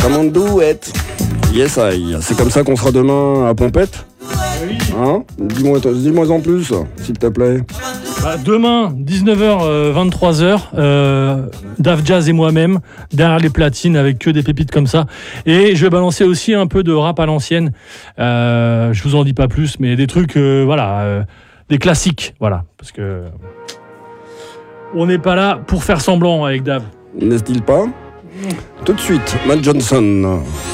Come on do it. Yes, I. C'est comme ça qu'on sera demain à Pompette. Oui. Hein? Dis-moi en plus, s'il te plaît. Demain, 19h, 23h, Dave Jazz et moi-même, derrière les platines, avec que des pépites comme ça. Et je vais balancer aussi un peu de rap à l'ancienne. Je vous en dis pas plus, mais des trucs, des classiques, voilà. Parce que on n'est pas là pour faire semblant avec Dave. N'est-ce-t-il pas? Tout de suite, Mal Johnson.